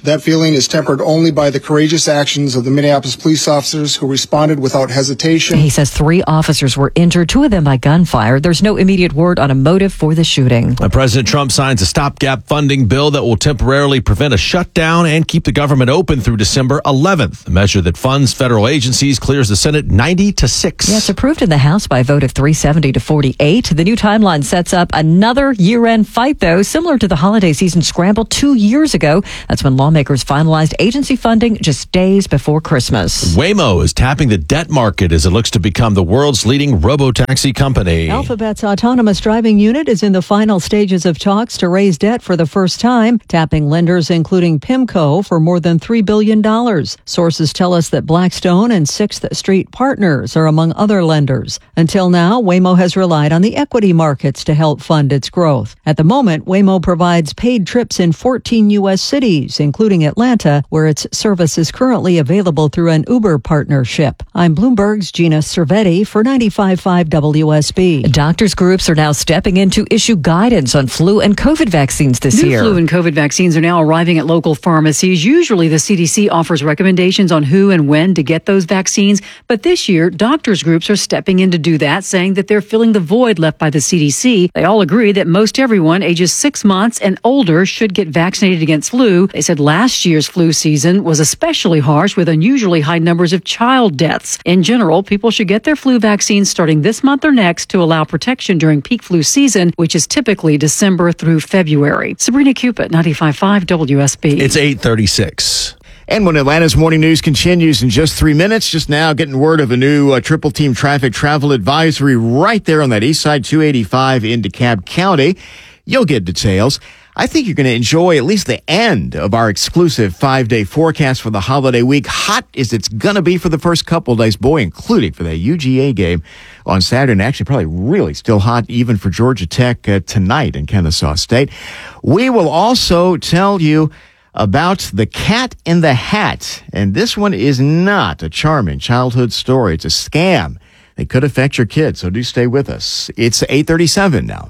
That feeling is tempered only by the courageous actions of the Minneapolis police officers who responded without hesitation. He says three officers were injured, two of them by gunfire. There's no immediate word on a motive for the shooting. President Trump signs a stopgap funding bill that will temporarily prevent a shutdown and keep the government open through December eleventh. A measure that funds federal agencies clears the Senate ninety to six. Yeah, it's approved in the House by a vote of three seventy to forty-eight. The new timeline sets up another year-end fight, though, similar to the holiday season scramble two years ago. That's when lawmakers finalized agency funding just days before Christmas. Waymo is tapping the debt market as it looks to become the world's leading robo-taxi company. Alphabet's autonomous driving unit is in the final stages of talks to raise debt for the first time, tapping lenders including PIMCO for more than three billion dollars. Sources tell us that Blackstone and Sixth Street Partners are among other lenders. Until now, Waymo has relied on the equity markets to help fund its growth. At the moment, Waymo provides paid trips in fourteen U S cities, including Atlanta, where its service is currently available through an Uber partnership. I'm Bloomberg's Gina Cervetti for ninety-five point five W S B. Doctors groups are now stepping in to issue guidance on flu and COVID vaccines this New year. Flu and COVID vaccines are now arriving at local pharmacies. Usually the C D C offers recommendations on who and when to get those vaccines, but this year doctors groups are stepping in to do that, saying that they're filling the void left by the C D C. They all agree that most everyone ages six months and older should get vaccinated against flu. They said last year's flu season was especially harsh with unusually high numbers of child deaths. In general, people should get their flu vaccines starting this month or next to allow protection during peak flu season, which is typically December through February. Sabrina Cupid, ninety-five point five W S B. It's eight thirty-six. And when Atlanta's morning news continues in just three minutes, just now getting word of a new uh, triple team traffic travel advisory right there on that east side two eighty-five in DeKalb County. You'll get details. I think you're going to enjoy at least the end of our exclusive five-day forecast for the holiday week. Hot as it's going to be for the first couple of days, boy, including for that U G A game on Saturday, and actually probably really still hot even for Georgia Tech uh, tonight in Kennesaw State. We will also tell you about The Cat in the Hat, and this one is not a charming childhood story. It's a scam that could affect your kids, so do stay with us. It's eight thirty-seven now.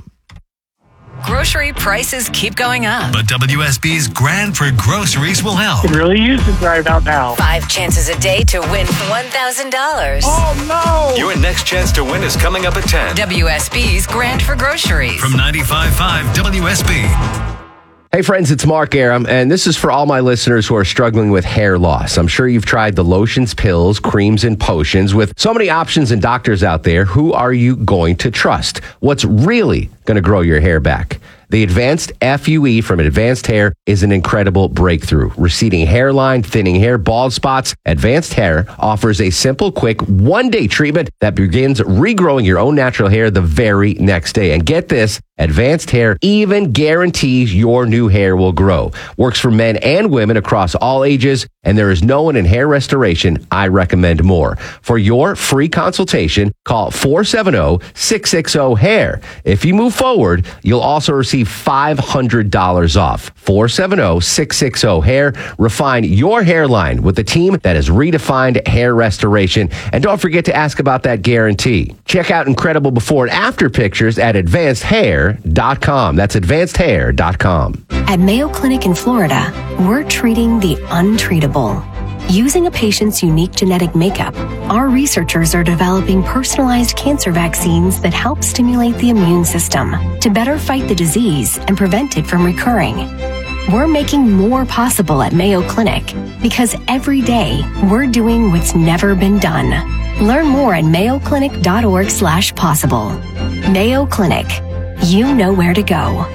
Grocery prices keep going up. But W S B's Grand for Groceries will help. It really is to drive out now. Five chances a day to win one thousand dollars. Oh, no! Your next chance to win is coming up at ten. W S B's Grand for Groceries. From ninety-five point five W S B. Hey friends, it's Mark Aram, and this is for all my listeners who are struggling with hair loss. I'm sure you've tried the lotions, pills, creams, and potions. With so many options and doctors out there, who are you going to trust? What's really going to grow your hair back? The Advanced F U E from Advanced Hair is an incredible breakthrough. Receding hairline, thinning hair, bald spots. Advanced Hair offers a simple, quick, one-day treatment that begins regrowing your own natural hair the very next day. And get this, Advanced Hair even guarantees your new hair will grow. Works for men and women across all ages, and there is no one in hair restoration I recommend more. For your free consultation, call four seven zero, six six zero, hair. If you move forward, you'll also receive five hundred dollars off. four seven zero, six six zero, hair. Refine your hairline with a team that has redefined hair restoration. And don't forget to ask about that guarantee. Check out incredible before and after pictures at advanced hair dot com. That's advanced hair dot com. At Mayo Clinic in Florida, we're treating the untreatable. Using a patient's unique genetic makeup, our researchers are developing personalized cancer vaccines that help stimulate the immune system to better fight the disease and prevent it from recurring. We're making more possible at Mayo Clinic because every day we're doing what's never been done. Learn more at mayo clinic dot org slash possible. Mayo Clinic. You know where to go.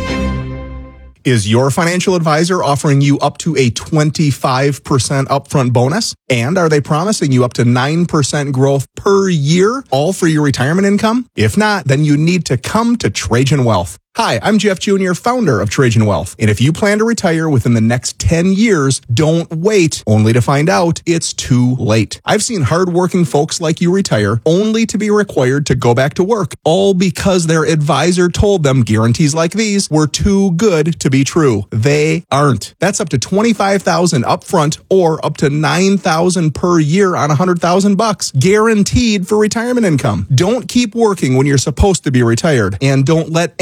Is your financial advisor offering you up to a twenty-five percent upfront bonus? And are they promising you up to nine percent growth per year, all for your retirement income? If not, then you need to come to Trajan Wealth. Hi, I'm Jeff Junior, founder of Trajan Wealth. And if you plan to retire within the next ten years, don't wait only to find out it's too late. I've seen hardworking folks like you retire only to be required to go back to work, all because their advisor told them guarantees like these were too good to be true. They aren't. That's up to twenty-five thousand dollars upfront or up to nine thousand dollars per year on one hundred thousand bucks, guaranteed for retirement income. Don't keep working when you're supposed to be retired, and don't let any financial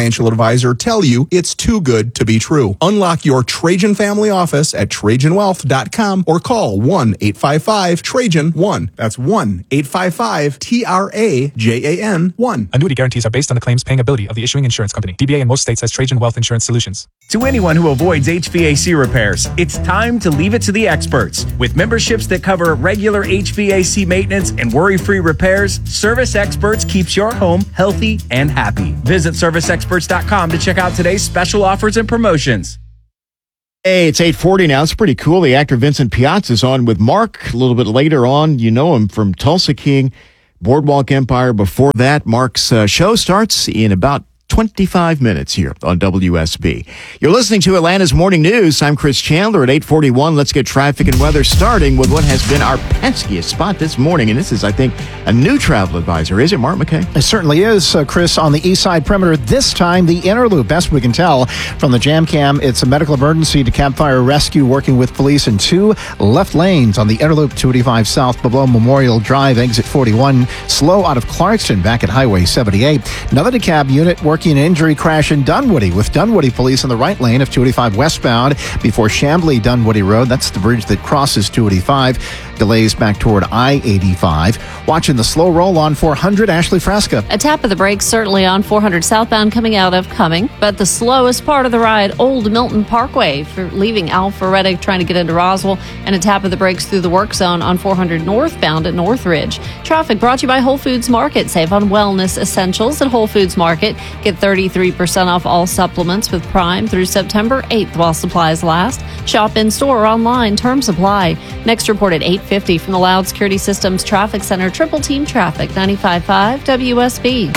financial advisor tell you it's too good to be true. Unlock your Trajan family office at Trajan Wealth dot com or call one eight five five Trajan one. That's one eight five five T R A J A N one. Annuity guarantees are based on the claims paying ability of the issuing insurance company. D B A in most states has Trajan Wealth Insurance Solutions. To anyone who avoids H V A C repairs, it's time to leave it to the experts. With memberships that cover regular H V A C maintenance and worry-free repairs, Service Experts keeps your home healthy and happy. Visit service experts dot com to check out today's special offers and promotions. Hey, it's eight forty now. It's pretty cool. The actor Vincent Piazza is on with Mark a little bit later on. You know him from Tulsa King, Boardwalk Empire. Before that, Mark's uh, show starts in about twenty-five minutes here on W S B. You're listening to Atlanta's Morning News. I'm Chris Chandler at eight forty-one. Let's get traffic and weather starting with what has been our peskiest spot this morning. And this is, I think, a new travel advisor. Is it, Mark McKay? It certainly is, uh, Chris, on the east side perimeter. This time, the inner loop. Best we can tell from the jam cam, it's a medical emergency to Campfire Rescue working with police in two left lanes on the inner loop two eighty-five south below Memorial Drive, exit forty-one. Slow out of Clarkston back at Highway seventy-eight. Another DeKalb unit working an injury crash in Dunwoody with Dunwoody police in the right lane of two eighty-five westbound before Chamblee Dunwoody Road. That's the bridge that crosses two eighty-five. Delays back toward I eighty-five. Watching the slow roll on four hundred, Ashley Fresca. A tap of the brakes certainly on four hundred southbound coming out of Cumming, but the slowest part of the ride, Old Milton Parkway, for leaving Alpharetta trying to get into Roswell, and a tap of the brakes through the work zone on four hundred northbound at Northridge. Traffic brought to you by Whole Foods Market. Save on wellness essentials at Whole Foods Market. Get thirty-three percent off all supplements with Prime through September eighth while supplies last. Shop in store or online. Terms apply. Next report at eight fifty from the Loud Security Systems Traffic Center. Triple Team Traffic, ninety-five point five W S B.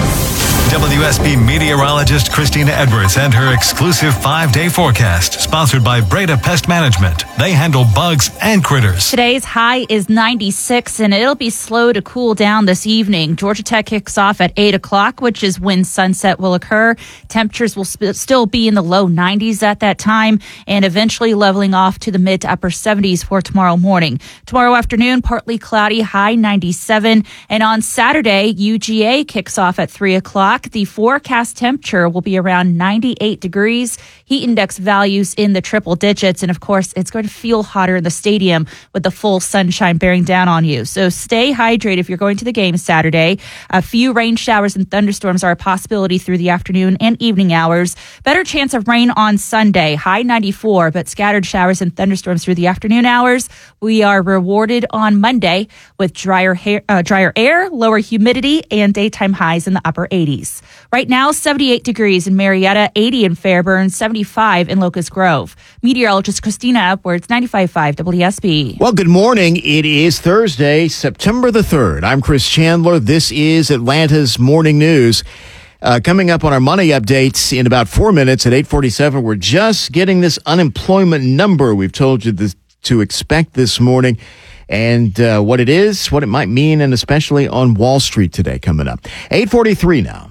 W S B meteorologist Christina Edwards and her exclusive five-day forecast, sponsored by Breda Pest Management. They handle bugs and critters. Today's high is ninety-six, and it'll be slow to cool down this evening. Georgia Tech kicks off at eight o'clock, which is when sunset will occur. Temperatures will sp- still be in the low nineties at that time, and eventually leveling off to the mid to upper seventies for tomorrow morning. Tomorrow afternoon, partly cloudy, high ninety-seven. And on Saturday, U G A kicks off at three o'clock. The forecast temperature will be around ninety-eight degrees. Heat index values in the triple digits. And of course, it's going to feel hotter in the stadium with the full sunshine bearing down on you. So stay hydrated if you're going to the game Saturday. A few rain showers and thunderstorms are a possibility through the afternoon and evening hours. Better chance of rain on Sunday, high ninety-four, but scattered showers and thunderstorms through the afternoon hours. We are rewarded on Monday with drier hair, uh, drier air, lower humidity, and daytime highs in the upper eighties. Right now, seventy-eight degrees in Marietta, eighty in Fairburn, seventy-five in Locust Grove. Meteorologist Christina Edwards, ninety-five point five W S B. Well, good morning. It is Thursday, September the third. I'm Chris Chandler. This is Atlanta's Morning News. Uh, coming up on our money updates in about four minutes at eight forty-seven, we're just getting this unemployment number we've told you this, to expect this morning. And uh, what it is, what it might mean, and especially on Wall Street today coming up. eight forty-three now.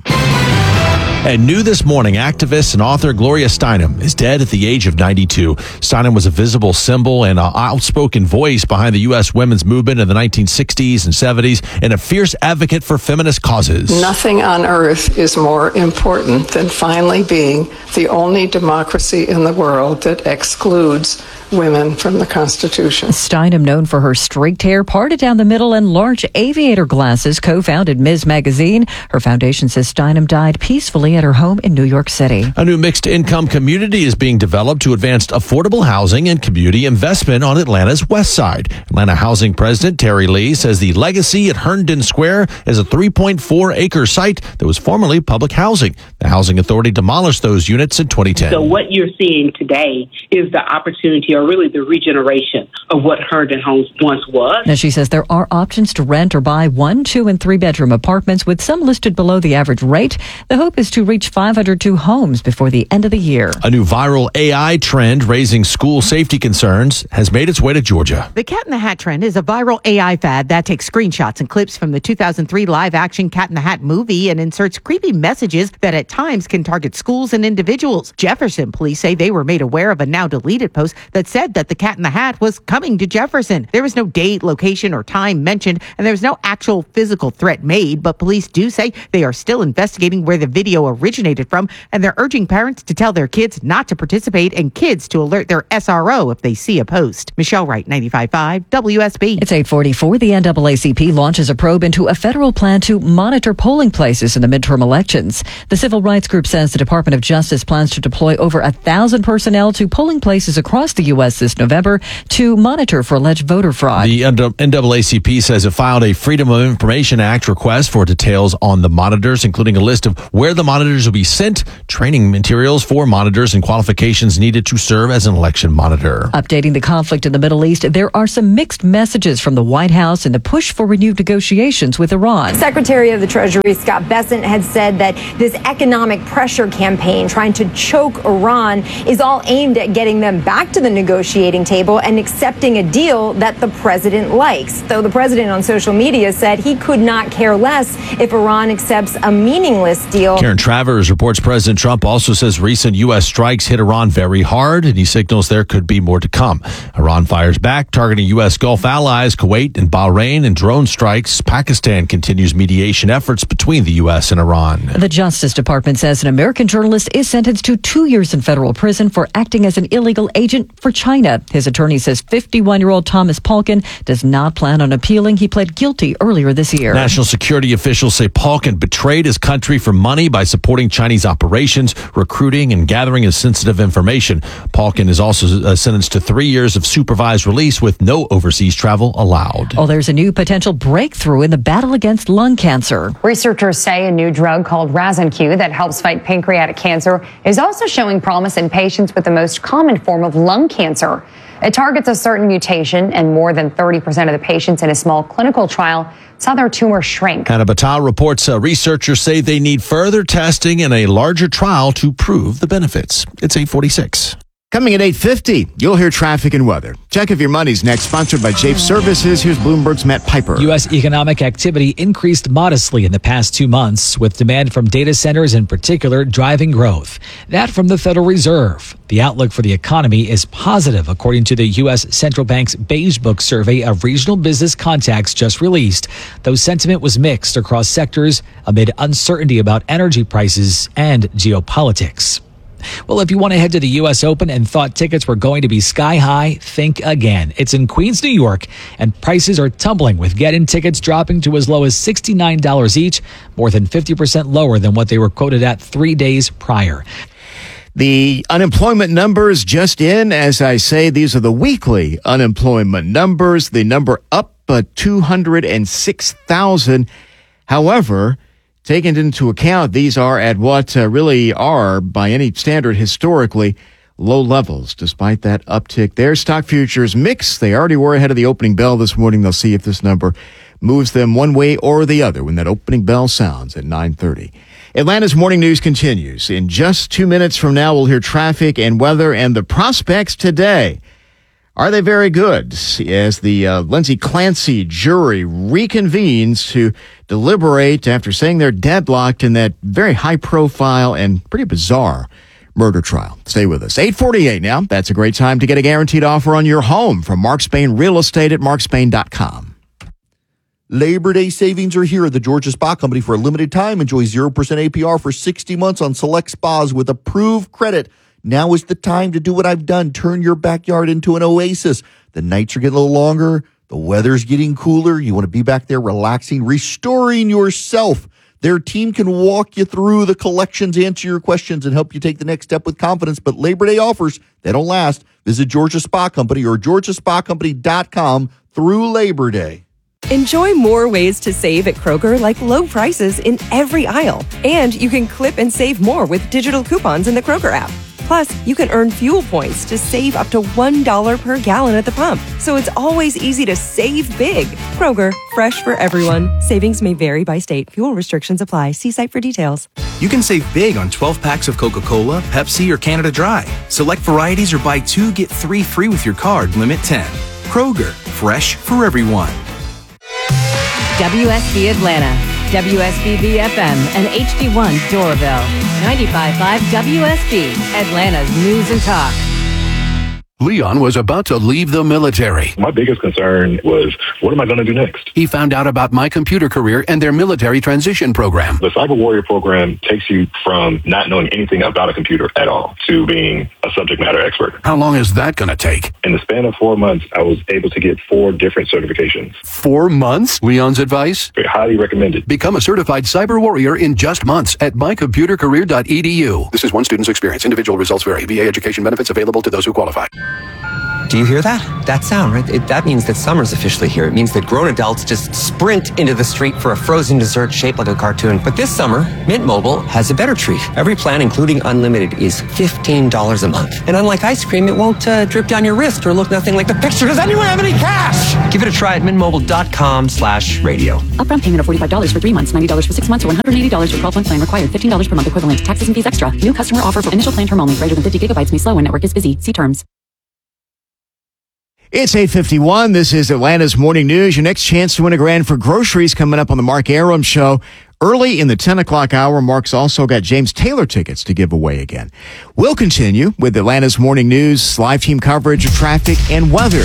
And new this morning, activist and author Gloria Steinem is dead at the age of ninety-two. Steinem was a visible symbol and an outspoken voice behind the U S women's movement in the nineteen sixties and seventies and a fierce advocate for feminist causes. Nothing on earth is more important than finally being the only democracy in the world that excludes women from the Constitution. Steinem, known for her streaked hair parted down the middle and large aviator glasses, co-founded Miz Magazine. Her foundation says Steinem died peacefully at her home in New York City. A new mixed-income community is being developed to advance affordable housing and community investment on Atlanta's west side. Atlanta Housing President Terry Lee says the legacy at Herndon Square is a three point four acre site that was formerly public housing. The Housing Authority demolished those units in twenty ten. So what you're seeing today is the opportunity, or really the regeneration of what Herndon Homes once was. Now, she says there are options to rent or buy one, two, and three bedroom apartments, with some listed below the average rate. The hope is to reach five hundred two homes before the end of the year. A new viral A I trend raising school safety concerns has made its way to Georgia. The Cat in the Hat trend is a viral A I fad that takes screenshots and clips from the two thousand three live-action Cat in the Hat movie and inserts creepy messages that at times can target schools and individuals. Jefferson police say they were made aware of a now-deleted post that said that the Cat in the Hat was coming to Jefferson. There was no date, location, or time mentioned, and there was no actual physical threat made, but police do say they are still investigating where the video originated from, and they're urging parents to tell their kids not to participate and kids to alert their S R O if they see a post. Michelle Wright, ninety-five point five W S B. It's eight forty-four. The N double A C P launches a probe into a federal plan to monitor polling places in the midterm elections. The civil rights group says the Department of Justice plans to deploy over a thousand personnel to polling places across the U S this November to monitor for alleged voter fraud. The N double A C P says it filed a Freedom of Information Act request for details on the monitors, including a list of where the monitors will be sent, training materials for monitors, and qualifications needed to serve as an election monitor. Updating the conflict in the Middle East, there are some mixed messages from the White House in the push for renewed negotiations with Iran. Secretary of the Treasury Scott Bessent had said that this economic pressure campaign trying to choke Iran is all aimed at getting them back to the negotiating table and accepting a deal that the president likes. Though the president on social media said he could not care less if Iran accepts a meaningless deal. Karen Travers reports President Trump also says recent U S strikes hit Iran very hard, and he signals there could be more to come. Iran fires back, targeting U S Gulf allies, Kuwait and Bahrain, and drone strikes. Pakistan continues mediation efforts between the U S and Iran. The Justice Department says an American journalist is sentenced to two years in federal prison for acting as an illegal agent for China. His attorney says fifty-one-year-old Thomas Palkin does not plan on appealing. He pled guilty earlier this year. National security officials say Palkin betrayed his country for money by supporting Chinese operations, recruiting, and gathering of sensitive information. Palkin is also uh, sentenced to three years of supervised release with no overseas travel allowed. Oh, there's a new potential breakthrough in the battle against lung cancer. Researchers say a new drug called Razanq that helps fight pancreatic cancer is also showing promise in patients with the most common form of lung cancer. It targets a certain mutation, and more than thirty percent of the patients in a small clinical trial saw their tumor shrink. Hannah Batal reports uh, researchers say they need further testing and a larger trial to prove the benefits. It's eight forty-six. Coming at eight fifty, you'll hear traffic and weather. Check if your money's next, sponsored by Jape Services. Here's Bloomberg's Matt Piper. U S economic activity increased modestly in the past two months, with demand from data centers in particular driving growth. That from the Federal Reserve. The outlook for the economy is positive, according to the U S Central Bank's Beige Book survey of regional business contacts just released, though sentiment was mixed across sectors amid uncertainty about energy prices and geopolitics. Well, if you want to head to the U S Open and thought tickets were going to be sky high, think again. It's in Queens, New York, and prices are tumbling, with get-in tickets dropping to as low as sixty-nine dollars each, more than fifty percent lower than what they were quoted at three days prior. The unemployment numbers just in. As I say, these are the weekly unemployment numbers. The number up uh, two hundred six thousand. However, taken into account, these are at what uh, really are, by any standard historically, low levels. Despite that uptick there, stock futures mix. They already were ahead of the opening bell this morning. They'll see if this number moves them one way or the other when that opening bell sounds at nine thirty. Atlanta's morning news continues. In just two minutes from now, we'll hear traffic and weather and the prospects today. Are they very good? As the uh, Lindsay Clancy jury reconvenes to deliberate after saying they're deadlocked in that very high-profile and pretty bizarre murder trial. Stay with us. eight forty-eight now. That's a great time to get a guaranteed offer on your home from Mark Spain Real Estate at mark spain dot com. Labor Day savings are here. The Georgia Spa Company, for a limited time, enjoy zero percent A P R for sixty months on select spas with approved credit. Now is the time to do what I've done. Turn your backyard into an oasis. The nights are getting a little longer. The weather's getting cooler. You want to be back there relaxing, restoring yourself. Their team can walk you through the collections, answer your questions, and help you take the next step with confidence. But Labor Day offers, they don't last. Visit Georgia Spa Company or georgia spa company dot com through Labor Day. Enjoy more ways to save at Kroger, like low prices in every aisle. And you can clip and save more with digital coupons in the Kroger app. Plus, you can earn fuel points to save up to one dollar per gallon at the pump. So it's always easy to save big. Kroger, fresh for everyone. Savings may vary by state. Fuel restrictions apply. See site for details. You can save big on twelve packs of Coca-Cola, Pepsi, or Canada Dry. Select varieties or buy two, get three free with your card. Limit ten. Kroger, fresh for everyone. W S B Atlanta, W S B V F M, and H D one Doraville. ninety-five point five W S B, Atlanta's News and Talk. Leon was about to leave the military. My biggest concern was, what am I going to do next? He found out about My Computer Career and their military transition program. The Cyber Warrior program takes you from not knowing anything about a computer at all to being a subject matter expert. How long is that going to take? In the span of four months, I was able to get four different certifications. Four months? Leon's advice? Very highly recommended. Become a certified cyber warrior in just months at my computer career dot e d u. This is one student's experience. Individual results vary. V A education benefits available to those who qualify. Do you hear that? That sound, right? It, that means that summer's officially here. It means that grown adults just sprint into the street for a frozen dessert shaped like a cartoon. But this summer, Mint Mobile has a better treat. Every plan, including unlimited, is fifteen dollars a month. And unlike ice cream, it won't uh, drip down your wrist or look nothing like the picture. Does anyone have any cash? Give it a try at mintmobile.com slash radio. Upfront payment of forty-five dollars for three months, ninety dollars for six months, or one hundred eighty dollars for twelve-month plan required. fifteen dollars per month equivalent. Taxes and fees extra. New customer offer for initial plan term only. Greater than fifty gigabytes may slow when network is busy. See terms. It's eight fifty-one. This is Atlanta's Morning News. Your next chance to win a grand for groceries coming up on the Mark Arum Show. Early in the ten o'clock hour, Mark's also got James Taylor tickets to give away again. We'll continue with Atlanta's Morning News, live team coverage of traffic and weather.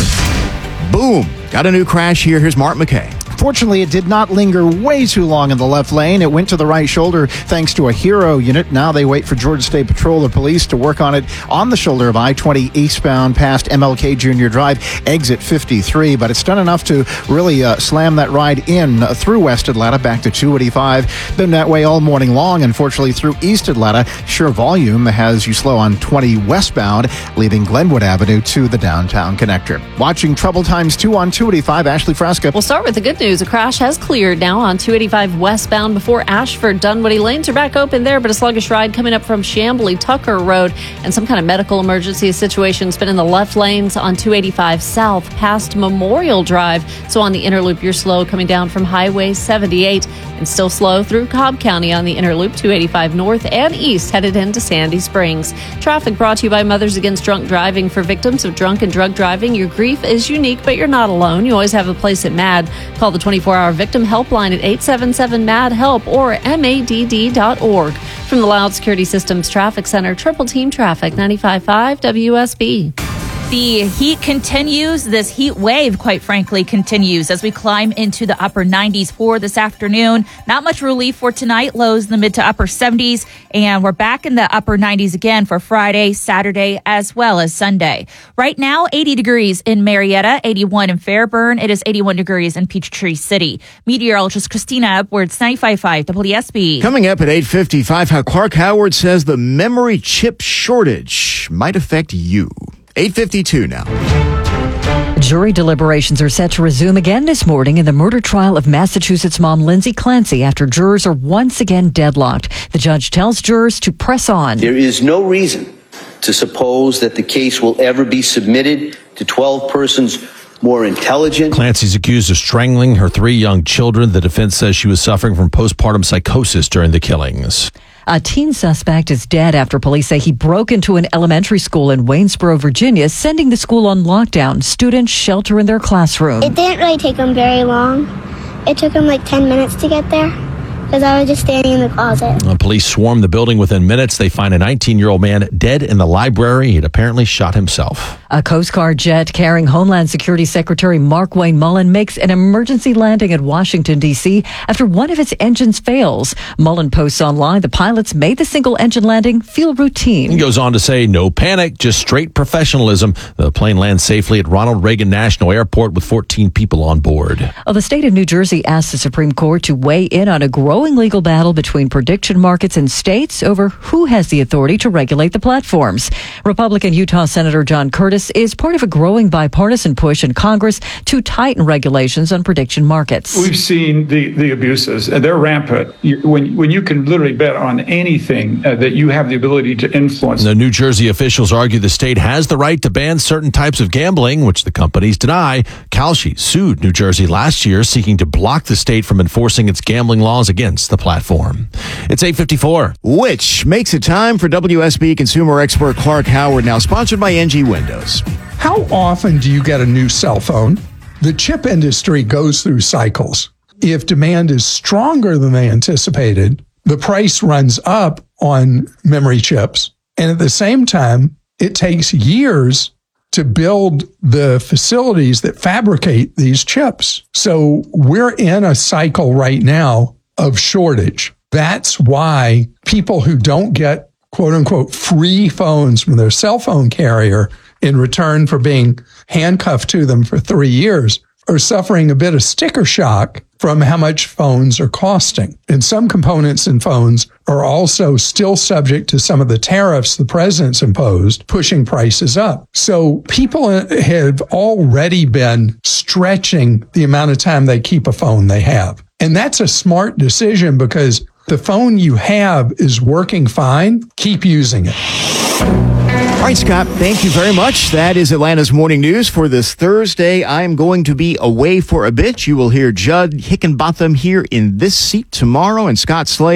Boom. Got a new crash here. Here's Mark McKay. Fortunately, it did not linger way too long in the left lane. It went to the right shoulder thanks to a Hero unit. Now they wait for Georgia State Patrol or police to work on it on the shoulder of I twenty eastbound past M L K Junior Drive, exit fifty-three. But it's done enough to really uh, slam that ride in uh, through West Atlanta back to two eighty-five. Been that way all morning long. Unfortunately, through East Atlanta, sheer volume has you slow on twenty westbound, leaving Glenwood Avenue to the downtown connector. Watching trouble times two on two eighty-five. Ashley Fresca. We'll start with the good news. A crash has cleared now on two eighty-five westbound before Ashford. Dunwoody lanes are back open there, but a sluggish ride coming up from Chamblee Tucker Road, and some kind of medical emergency situation's been in the left lanes on two eighty-five south past Memorial Drive. So on the inner loop, you're slow coming down from Highway seventy-eight, and still slow through Cobb County on the inner loop, two eighty-five north and east headed into Sandy Springs. Traffic brought to you by Mothers Against Drunk Driving. For victims of drunk and drug driving, your grief is unique, but you're not alone. You always have a place at MAD. Call the twenty-four hour victim helpline at eight seven seven M A D help or M A D D dot org. From the Loud Security Systems Traffic Center, Triple Team Traffic, ninety-five point five W S B. The heat continues. This heat wave, quite frankly, continues as we climb into the upper nineties for this afternoon. Not much relief for tonight. Lows in the mid to upper seventies. And we're back in the upper nineties again for Friday, Saturday, as well as Sunday. Right now, eighty degrees in Marietta, eighty-one in Fairburn. It is eighty-one degrees in Peachtree City. Meteorologist Christina Edwards, ninety-five point five W S B. Coming up at eight fifty-five, how Clark Howard says the memory chip shortage might affect you. eight fifty-two now. Jury deliberations are set to resume again this morning in the murder trial of Massachusetts mom Lindsay Clancy after jurors are once again deadlocked. The judge tells jurors to press on. There is no reason to suppose that the case will ever be submitted to twelve persons more intelligent. Clancy's accused of strangling her three young children. The defense says she was suffering from postpartum psychosis during the killings. A teen suspect is dead after police say he broke into an elementary school in Waynesboro, Virginia, sending the school on lockdown. Students shelter in their classroom. It didn't really take him very long. It took him like ten minutes to get there because I was just standing in the closet. The police swarmed the building within minutes. They find a nineteen-year-old man dead in the library. He'd apparently shot himself. A Coast Guard jet carrying Homeland Security Secretary Mark Wayne Mullen makes an emergency landing at Washington, D C after one of its engines fails. Mullen posts online the pilots made the single-engine landing feel routine. He goes on to say, no panic, just straight professionalism. The plane lands safely at Ronald Reagan National Airport with fourteen people on board. Well, the state of New Jersey asked the Supreme Court to weigh in on a growing legal battle between prediction markets and states over who has the authority to regulate the platforms. Republican Utah Senator John Curtis is part of a growing bipartisan push in Congress to tighten regulations on prediction markets. We've seen the, the abuses, and they're rampant. You, when, when you can literally bet on anything uh, that you have the ability to influence. The New Jersey officials argue the state has the right to ban certain types of gambling, which the companies deny. Kalshi sued New Jersey last year, seeking to block the state from enforcing its gambling laws against the platform. It's eight fifty-four. Which makes it time for W S B consumer expert Clark Howard, now sponsored by N G Windows. How often do you get a new cell phone? The chip industry goes through cycles. If demand is stronger than they anticipated, the price runs up on memory chips. And at the same time, it takes years to build the facilities that fabricate these chips. So we're in a cycle right now of shortage. That's why people who don't get quote unquote free phones from their cell phone carrier in return for being handcuffed to them for three years are suffering a bit of sticker shock from how much phones are costing. And some components in phones are also still subject to some of the tariffs the president's imposed, pushing prices up. So people have already been stretching the amount of time they keep a phone they have. And that's a smart decision because the phone you have is working fine. Keep using it. All right, Scott, thank you very much. That is Atlanta's Morning News for this Thursday. I am going to be away for a bit. You will hear Judd Hickenbotham here in this seat tomorrow, and Scott Slade